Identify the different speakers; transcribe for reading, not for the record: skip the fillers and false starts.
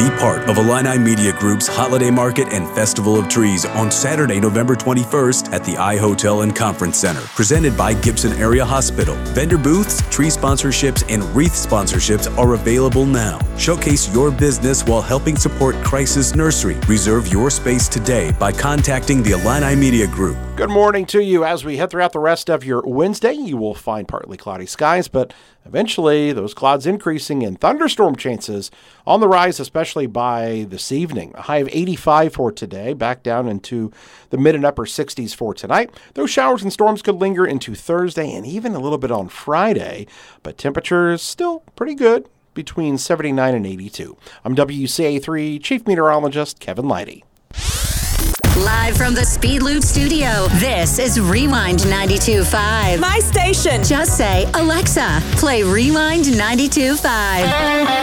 Speaker 1: Be part of Illini Media Group's Holiday Market and Festival of Trees on Saturday, November 21st at the iHotel and Conference Center. Presented by Gibson Area Hospital. Vendor booths, tree sponsorships, and wreath sponsorships are available now. Showcase your business while helping support Crisis Nursery. Reserve your space today by contacting the Illini Media Group.
Speaker 2: Good morning to you. As we head throughout the rest of your Wednesday, you will find partly cloudy skies, but eventually those clouds increasing and thunderstorm chances on the rise, especially by this evening. A high of 85 for today, back down into the mid and upper 60s for tonight. Those showers and storms could linger into Thursday and even a little bit on Friday, but temperatures still pretty good, between 79 and 82. I'm WCA3 Chief Meteorologist Kevin Leidy.
Speaker 3: Live from the Speed Loop studio, this is Rewind 92.5.
Speaker 4: My station.
Speaker 3: Just say, Alexa, play Rewind 92.5.